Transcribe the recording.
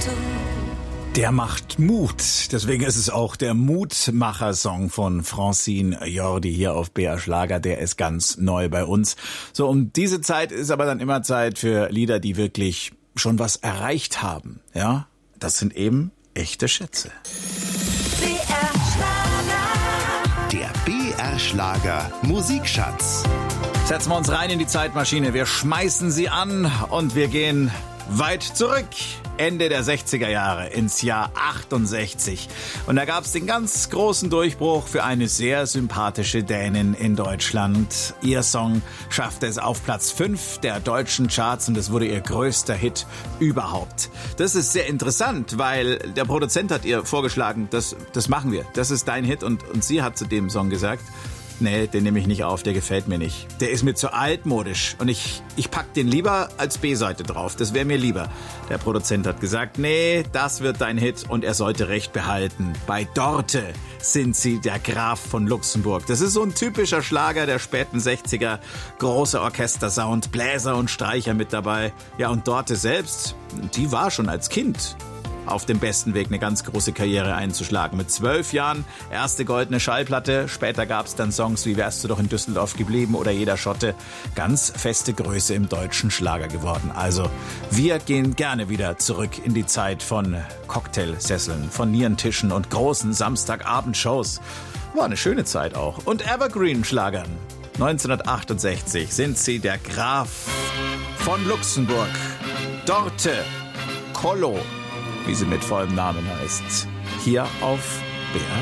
Der macht Mut. Deswegen ist es auch der Mutmacher-Song von Francine Jordi hier auf BR Schlager. Der ist ganz neu bei uns. So, um diese Zeit ist aber dann immer Zeit für Lieder, die wirklich schon was erreicht haben. Ja, das sind eben echte Schätze. BR Schlager. Der BR Schlager Musikschatz. Setzen wir uns rein in die Zeitmaschine. Wir schmeißen sie an und wir gehen weit zurück. Ende der 60er Jahre ins Jahr 68. Und da gab es den ganz großen Durchbruch für eine sehr sympathische Dänin in Deutschland. Ihr Song schaffte es auf Platz 5 der deutschen Charts und es wurde ihr größter Hit überhaupt. Das ist sehr interessant, weil der Produzent hat ihr vorgeschlagen, das machen wir. Das ist dein Hit und sie hat zu dem Song gesagt, nee, den nehme ich nicht auf, der gefällt mir nicht. Der ist mir zu altmodisch und ich pack den lieber als B-Seite drauf. Das wäre mir lieber. Der Produzent hat gesagt, nee, das wird dein Hit und er sollte Recht behalten. Bei Dorte sind sie der Graf von Luxemburg. Das ist so ein typischer Schlager der späten 60er. Großer Orchestersound, Bläser und Streicher mit dabei. Ja, und Dorte selbst, die war schon als Kind auf dem besten Weg, eine ganz große Karriere einzuschlagen. Mit 12 Jahren erste goldene Schallplatte. Später gab es dann Songs wie Wärst du doch in Düsseldorf geblieben oder Jeder Schotte. Ganz feste Größe im deutschen Schlager geworden. Also wir gehen gerne wieder zurück in die Zeit von Cocktailsesseln, von Nierentischen und großen Samstagabendshows. War eine schöne Zeit auch. Und Evergreen-Schlagern. 1968 sind sie der Graf von Luxemburg. Dorte Kollo, wie sie mit vollem Namen heißt. Hier auf BR